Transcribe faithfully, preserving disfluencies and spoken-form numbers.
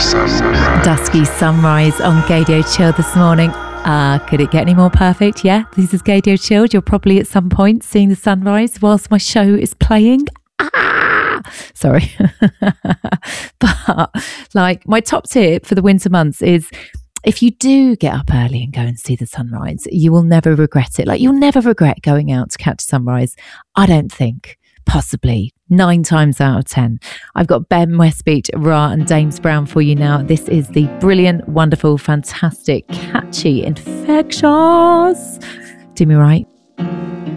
sunrise. Dusky Sunrise on Gaydio Chill this morning. Uh, could it get any more perfect? Yeah, this is Gaydio Chill. You're probably at some point seeing the sunrise whilst my show is playing. Ah! Sorry. But like my top tip for the winter months is if you do get up early and go and see the sunrise, you will never regret it. Like you'll never regret going out to catch sunrise. I don't think. Possibly nine times out of ten. I've got Ben Westbeach, Ra and Dames Brown for you now. This is the brilliant, wonderful, fantastic, catchy, infectious Do Me Right